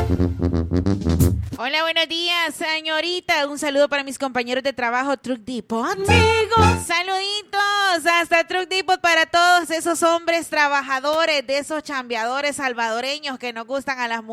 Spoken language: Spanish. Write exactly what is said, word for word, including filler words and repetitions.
Hola, buenos días, señorita. Un saludo para mis compañeros de trabajo, Truck Depot. Amigos, saluditos hasta Truck Depot para todos esos hombres trabajadores, de esos chambeadores salvadoreños que nos gustan a las mujeres.